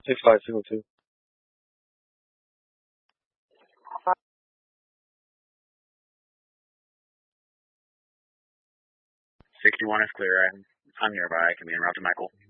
65, single 2. 61 is clear. I'm nearby. I can be en route to Michael.